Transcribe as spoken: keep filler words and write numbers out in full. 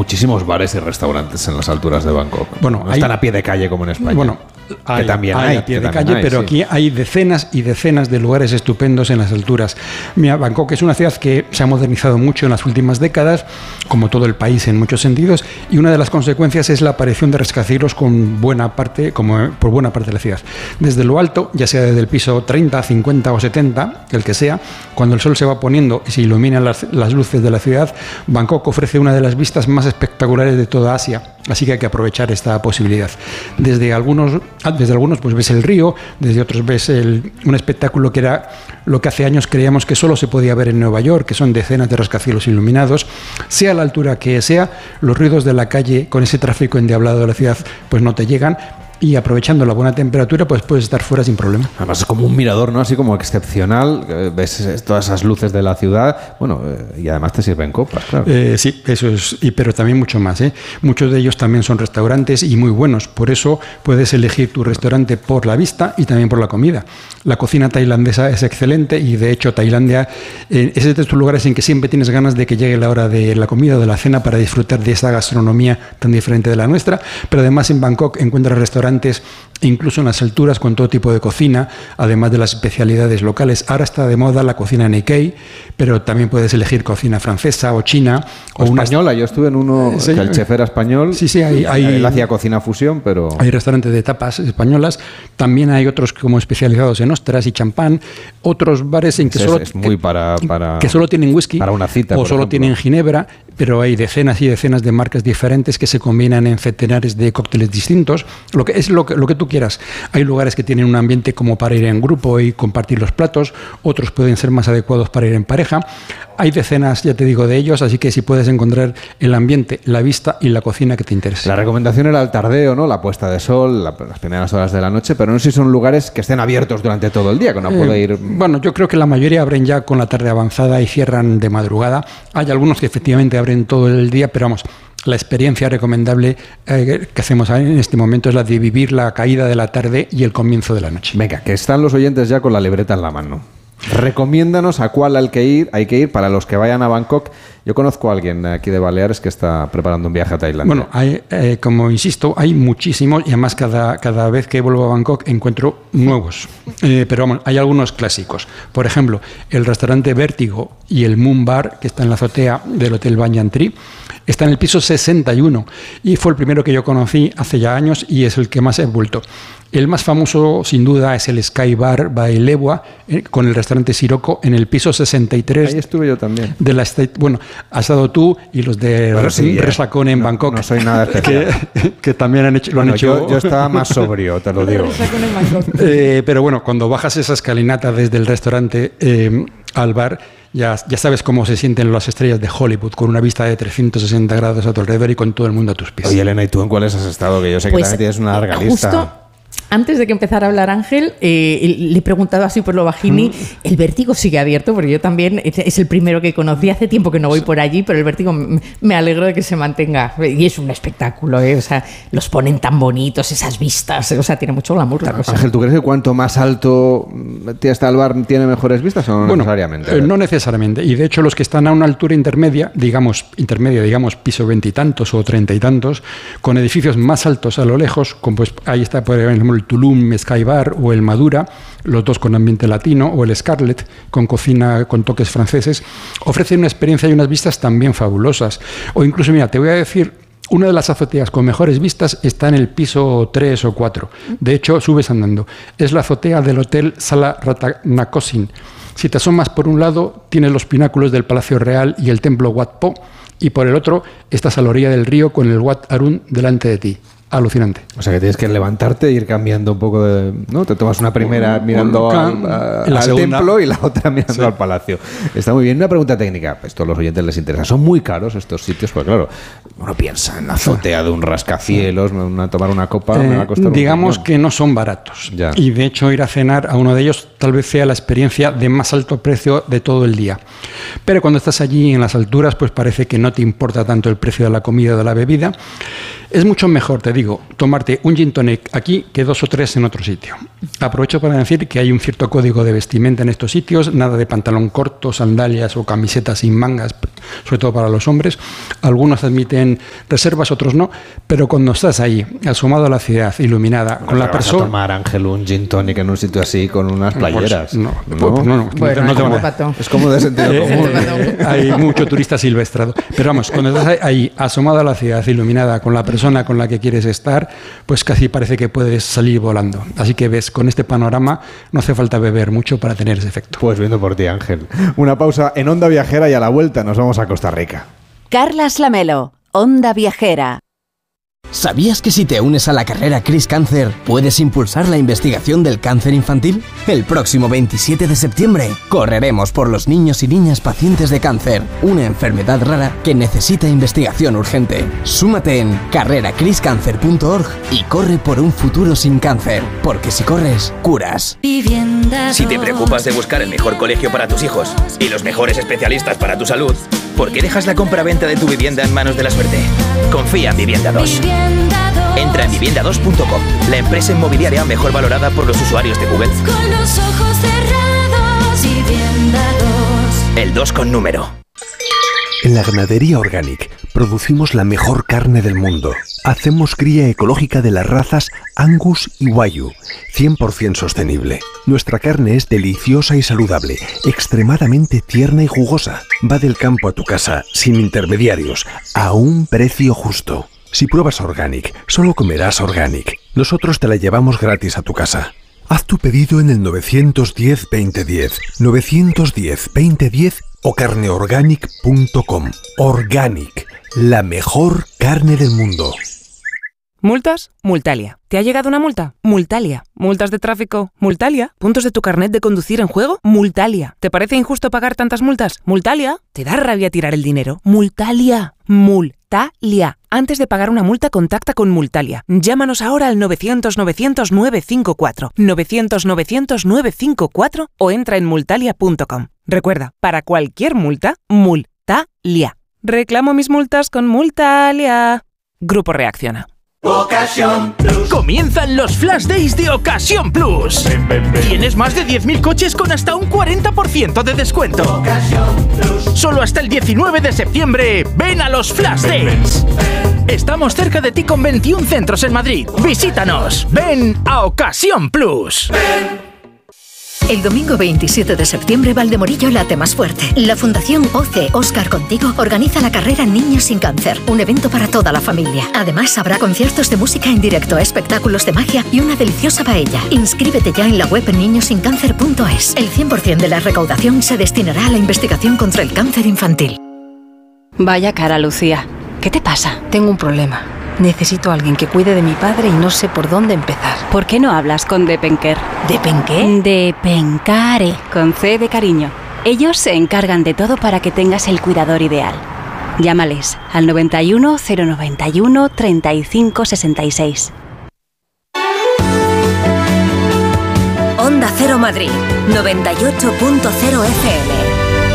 muchísimos bares y restaurantes en las alturas de Bangkok. Bueno, no hay, están a pie de calle como en España. Bueno, hay, que también hay, hay a pie de calle, hay, pero sí. aquí hay decenas y decenas de lugares estupendos en las alturas. Mira, Bangkok es una ciudad que se ha modernizado mucho en las últimas décadas, como todo el país en muchos sentidos, y una de las consecuencias es la aparición de rascacielos con buena parte, como por buena parte de la ciudad. Desde lo alto, ya sea desde el piso treinta, cincuenta o setenta, el que sea, cuando el sol se va poniendo y se iluminan las, las luces de la ciudad, Bangkok ofrece una de las vistas más espectaculares de toda Asia, así que hay que aprovechar esta posibilidad. Desde algunos, desde algunos pues ves el río, desde otros ves el, un espectáculo que era lo que hace años creíamos que solo se podía ver en Nueva York, que son decenas de rascacielos iluminados. Sea la altura que sea, los ruidos de la calle con ese tráfico endiablado de la ciudad pues no te llegan. Y aprovechando la buena temperatura, pues puedes estar fuera sin problema. Además es como un mirador, ¿no? Así como excepcional. Ves todas esas luces de la ciudad. Bueno, y además te sirven copas, claro. Eh, sí, eso es. Y, pero también mucho más, ¿eh? Muchos de ellos también son restaurantes y muy buenos. Por eso puedes elegir tu restaurante por la vista y también por la comida. La cocina tailandesa es excelente y, de hecho, Tailandia eh, es de estos lugares en que siempre tienes ganas de que llegue la hora de la comida o de la cena para disfrutar de esa gastronomía tan diferente de la nuestra. Pero además en Bangkok encuentras restaurantes incluso en las alturas con todo tipo de cocina, además de las especialidades locales. Ahora está de moda la cocina Nikkei, pero también puedes elegir cocina francesa o china. O, o española. Una... Yo estuve en uno sí, que el chef era español. Sí, sí, hay, hay, él hacía cocina fusión, pero... Hay restaurantes de tapas españolas. También hay otros como especializados en ostras y champán. Otros bares en que es, solo... Es muy para, para... Que solo tienen whisky. Para una cita, o solo ejemplo. tienen ginebra, pero hay decenas y decenas de marcas diferentes que se combinan en centenares de cócteles distintos. Lo que es lo que, lo que tú quieras. Hay lugares que tienen un ambiente como para ir en grupo y compartir los platos, otros pueden ser más adecuados para ir en pareja. Hay decenas, ya te digo, de ellos, así que si puedes encontrar el ambiente, la vista y la cocina que te interese. La recomendación era el tardeo, ¿no? La puesta de sol, la, las primeras horas de la noche, pero no sé si son lugares que estén abiertos durante todo el día, que no eh, puede ir... Bueno, yo creo que la mayoría abren ya con la tarde avanzada y cierran de madrugada. Hay algunos que efectivamente abren todo el día, pero vamos... La experiencia recomendable eh, que hacemos en este momento es la de vivir la caída de la tarde y el comienzo de la noche. Venga, que están los oyentes ya con la libreta en la mano. Recomiéndanos a cuál hay que ir, hay que ir para los que vayan a Bangkok. Yo conozco a alguien aquí de Baleares que está preparando un viaje a Tailandia. Bueno, hay, eh, como insisto, hay muchísimos y además cada, cada vez que vuelvo a Bangkok encuentro nuevos. Eh, pero vamos, hay algunos clásicos. Por ejemplo, el restaurante Vértigo y el Moon Bar, que está en la azotea del Hotel Banyan Tree, está en el piso sesenta y uno y fue el primero que yo conocí hace ya años y es el que más he vuelto. El más famoso, sin duda, es el Sky Bar by Lewa, eh, con el restaurante Sirocco en el piso sesenta y tres. Ahí estuve yo también. De la State, bueno, has estado tú y los de bueno, sí, Resacón en no, Bangkok. No soy nada especial. Que, que también han hecho, lo bueno, han hecho. Yo, yo estaba más sobrio, te lo digo. eh, pero bueno, cuando bajas esa escalinata desde el restaurante eh, al bar, Ya, ya sabes cómo se sienten las estrellas de Hollywood, con una vista de trescientos sesenta grados a tu alrededor y con todo el mundo a tus pies. Oye, Elena, ¿y tú en cuáles has estado? Que yo sé pues, que también tienes una larga justo lista. Antes de que empezara a hablar Ángel, eh, le he preguntado así por lo bajini, mm. ¿el Vértigo sigue abierto? Porque yo también, es el primero que conocí, hace tiempo que no voy por allí, pero el Vértigo me alegro de que se mantenga. Y es un espectáculo, ¿eh? O sea, los ponen tan bonitos, esas vistas, o sea, tiene mucho glamour la cosa. Ángel, ¿tú crees que cuanto más alto está el bar tiene mejores vistas o no bueno, necesariamente? Eh, no necesariamente, y de hecho los que están a una altura intermedia, digamos, intermedia, digamos, piso veintitantos o treinta y tantos, con edificios más altos a lo lejos, como pues ahí está, por ejemplo, el Tulum Sky Bar o el Madura, los dos con ambiente latino, o el Scarlet con cocina con toques franceses, ofrecen una experiencia y unas vistas también fabulosas. O incluso, mira, te voy a decir, una de las azoteas con mejores vistas está en el piso tres o cuatro. De hecho, subes andando. Es la azotea del Hotel Sala Ratanakosin. Si te asomas por un lado, tienes los pináculos del Palacio Real y el templo Wat Po, y por el otro estás a la orilla del río con el Wat Arun delante de ti. Alucinante. O sea que tienes que levantarte e ir cambiando un poco de... ¿no? Te tomas una primera mirando al, a, al segunda, templo y la otra mirando sí. al palacio. Está muy bien. Una pregunta técnica. Esto a los oyentes les interesa. ¿Son muy caros estos sitios? Porque claro, uno piensa en la azotea de un rascacielos, una, tomar una copa, eh, me va a costar digamos un que no son baratos. Ya. Y de hecho ir a cenar a uno de ellos tal vez sea la experiencia de más alto precio de todo el día. Pero cuando estás allí en las alturas, pues parece que no te importa tanto el precio de la comida o de la bebida. Es mucho mejor, te digo, tomarte un gin tonic aquí que dos o tres en otro sitio. Aprovecho para decir que hay un cierto código de vestimenta en estos sitios, nada de pantalón corto, sandalias o camisetas sin mangas, sobre todo para los hombres. Algunos admiten reservas, otros no, pero cuando estás ahí, asomado a la ciudad, iluminada, no, con la persona... a tomar, Ángel, un gin tonic en un sitio así, con unas playeras. No, pues, no, no, no, no, bueno, no, no, no es como de sentido común. Eh, hay mucho turista silvestrado. Pero vamos, cuando estás ahí, asomado a la ciudad, iluminada, con la persona con la que quieres estar, pues casi parece que puedes salir volando. Así que ves, con este panorama no hace falta beber mucho para tener ese efecto. Pues viendo por ti, Ángel. Una pausa en Onda Viajera y a la vuelta nos vamos a Costa Rica. Carlas Lamelo, Onda Viajera. ¿Sabías que si te unes a la carrera Cris Cáncer puedes impulsar la investigación del cáncer infantil? El próximo veintisiete de septiembre correremos por los niños y niñas pacientes de cáncer, una enfermedad rara que necesita investigación urgente. Súmate en carrera cris cáncer punto org y corre por un futuro sin cáncer, porque si corres, curas. Si te preocupas de buscar el mejor colegio para tus hijos y los mejores especialistas para tu salud, ¿por qué dejas la compra-venta de tu vivienda en manos de la suerte? Confía en Vivienda dos. Entra en vivienda dos punto com, la empresa inmobiliaria mejor valorada por los usuarios de Google. Con los ojos cerrados, Vivienda dos. El dos con número. En la ganadería Organic producimos la mejor carne del mundo. Hacemos cría ecológica de las razas Angus y Wagyu, cien por ciento sostenible. Nuestra carne es deliciosa y saludable, extremadamente tierna y jugosa. Va del campo a tu casa, sin intermediarios, a un precio justo. Si pruebas Organic, solo comerás Organic. Nosotros te la llevamos gratis a tu casa. Haz tu pedido en el nueve uno cero, veinte diez, nueve uno cero, veinte diez o carneorganic punto com. Organic, la mejor carne del mundo. ¿Multas? Multalia. ¿Te ha llegado una multa? Multalia. ¿Multas de tráfico? Multalia. ¿Puntos de tu carnet de conducir en juego? Multalia. ¿Te parece injusto pagar tantas multas? Multalia. ¿Te da rabia tirar el dinero? Multalia. Multalia. Antes de pagar una multa, contacta con Multalia. Llámanos ahora al novecientos, novecientos, nueve cinco cuatro, novecientos, novecientos, nueve cinco cuatro o entra en multalia punto com. Recuerda, para cualquier multa, Multalia. Reclamo mis multas con Multalia. Grupo Reacciona. Ocasión Plus. Comienzan los Flash Days de Ocasión Plus. Ven, ven, ven. Tienes más de diez mil coches con hasta un cuarenta por ciento de descuento. Ocasión Plus. Solo hasta el diecinueve de septiembre. Ven a los Flash ven, Days. Ven, ven. Estamos cerca de ti con veintiún centros en Madrid. Visítanos. Ven a Ocasión Plus. Ven. El domingo veintisiete de septiembre, Valdemorillo late más fuerte. La Fundación O C E Oscar Contigo organiza la carrera Niños sin Cáncer, un evento para toda la familia. Además, habrá conciertos de música en directo, espectáculos de magia y una deliciosa paella. Inscríbete ya en la web niños sin cáncer punto es. El cien por ciento de la recaudación se destinará a la investigación contra el cáncer infantil. Vaya cara, Lucía. ¿Qué te pasa? Tengo un problema. Necesito a alguien que cuide de mi padre y no sé por dónde empezar. ¿Por qué no hablas con Depenker? ¿Depenqué? Depencare, con C de cariño. Ellos se encargan de todo para que tengas el cuidador ideal. Llámales al noventa y uno, cero noventa y uno, treinta y cinco sesenta y seis. Onda Cero Madrid, noventa y ocho punto cero F M.